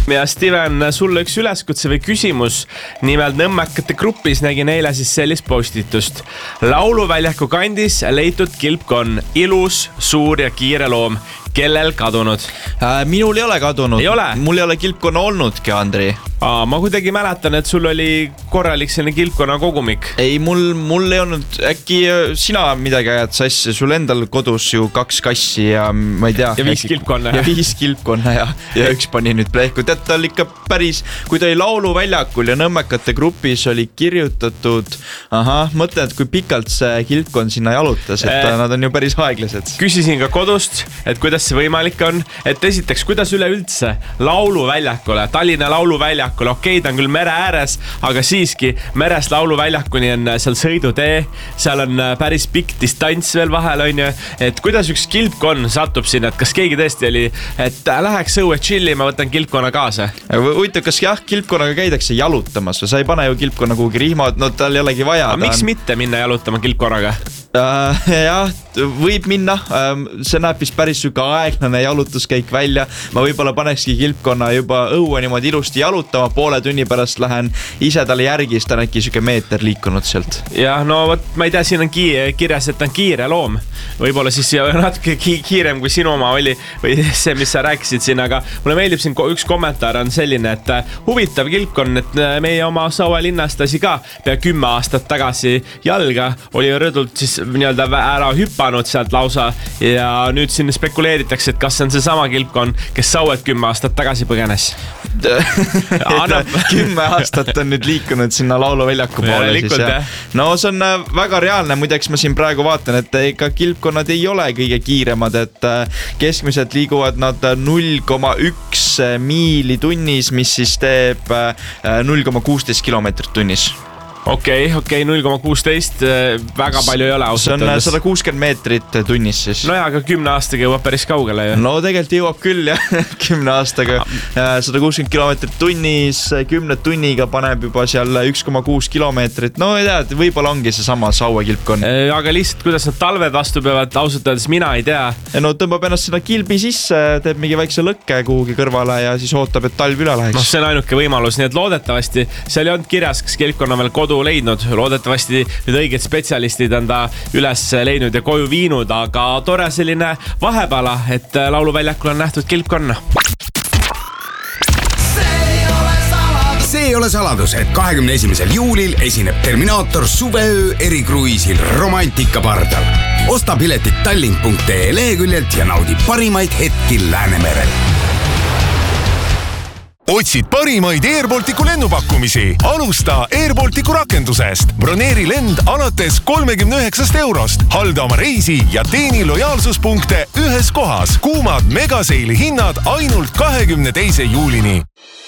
Ja Steven, sulle üks üleskutse või küsimus. Nimelt Nõmmekate grupis nägin eile siis sellist postitust. Lauluväljaku kandis leitud kilpkonn. Ilus, suur ja kiire loom. Kellel kadunud? Minul ei ole kadunud. Ei ole? Mul ei ole kilpkonna olnudki, Andri. Ma kuidagi mäletan, et sul oli korralik selline kilpkonna kogumik. Ei, mul ei olnud. Äkki sina midagi ajad sassi. Sul endal kodus ju 2 kassi ja ma ei tea. Ja 5 kilpkonna. Ja 5 kilpkonna ja üks pani nüüd plehku. Tead, ta oli ikka päris, kui ta oli lauluväljakul ja Nõmmekate grupis oli kirjutatud. Mõtlen, et kui pikalt see kilpkonn sinna jalutas, et nad on ju päris aeglased. Küsisin ka kodust, et kuidas see võimalik on, et esiteks, kuidas üleüldse lauluväljakule, Tallinna lauluväljakule, okei, ta on küll mere ääres, aga siiski merest lauluväljakuni on seal sõidutee, seal on päris pikk distants veel vahel, on ju, et kuidas üks kilpkonn satub sinna, et kas keegi tõesti oli, et läheks õue chilli, ma võtan kilpkonna kaasa. Huvitav, kas kilpkonnaga käidakse jalutamas või sa ei pane ju kilpkonna kuhugi rihma, no tal ei olegi vaja. Miks mitte minna jalutama kilpkonnaga? Jah, võib minna, see näeb vist päris süga aeglane jalutuskäik välja. Ma võibolla panekski kilpkonna juba õue niimoodi ilusti jalutama, poole tunni pärast lähen ise talle järgi, siis ta on äkki süke meeter liikunud sealt. Jah, no võt, ma ei tea, siin on kirjas, et ta on kiire loom. Võibolla siis natuke kiirem kui sinu oma oli või see, mis sa rääkisid siin, aga mulle meeldib siin üks kommentaar on selline, et huvitav kilpkonn, et meie oma Saue linnastasi ka pea 10 aastat tagasi jalga oli rõdult siis nii-öelda ära hüppanud sealt lausa ja nüüd siin spekuleeritakse, et kas on see sama kilpkonn, kes Sauet 10 aastat tagasi põgenes. 10 aastat on nüüd liikunud sinna lauluväljaku poole siis, ja. No see on väga reaalne, muideks ma siin praegu vaatan, et ega kilpkonnad ei ole kõige kiiremad, et keskmiselt liiguvad nad 0,1 miili tunnis, mis siis teeb 0,16 kilomeetrit tunnis. Okei, 0,16, väga palju ei ole. See on 160 meetrit tunnis siis. No ja, aga 10 aastaga jõuab päris kaugele ju. No tegelikult jõuab küll jah, 10 aastaga 160 kilomeetrit tunnis, 10 tunniga paneb juba seal 1,6 kilomeetrit. No ei tea, võibolla ongi see sama Saue kilpkonn. Aga lihtsalt, kuidas nad talved vastu peavad, ausalt öeldes mina ei tea. No tõmbab ennast sinna kilbi sisse, teeb mingi väikse lõkke kuhugi kõrvale ja siis ootab, et talv üle läheks. No see on ainuke võimalus, nii et loodetavasti seal ei olnud kirjas, kas kilpkonna veel kodu leidnud. Loodetavasti nüüd õiged spetsialistid on ta üles leidnud ja koju viinud, aga tore selline vahepala, et lauluväljakul on nähtud kilpkonna. See ei ole saladus, et 21. juulil esineb Terminaator suveöö erikruiisil Romantika pardal. Osta piletit tallink.ee leheküljelt ja naudi parimaid hetki Läänemerel. Otsid parimaid Airbalticu lennupakkumisi? Alusta Airbalticu rakendusest. Broneeri lend alates 39 €. Halda oma reisi ja teeni lojaalsuspunkte ühes kohas. Kuumad megaseili hinnad ainult 22. juulini.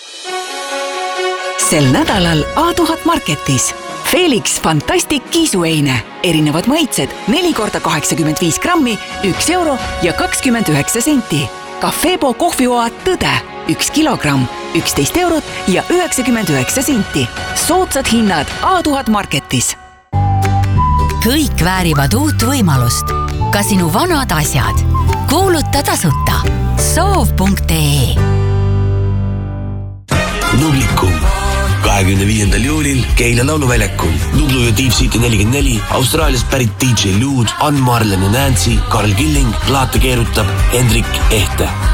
Sel nädalal A1000 Marketis. Felix Fantastic kiisueine. Erinevad maitsed 4 × 85 grammi, 1 € ja 29 senti. Cafebo kohvioad Tõde. 1 kilogramm, 11 € ja 99 senti. Soodsad hinnad A1000 Marketis. Kõik väärivad uut võimalust. Ka sinu vanad asjad. Kuuluta tasuta. Soov.ee Nublikum. 25. juulil Keila lauluväljakul. Nublu ja Deep City 44, Austraaliast pärit DJ Lude, Ann Marlen ja Nancy, Karl Killing, plaate keerutab Hendrik Ehte.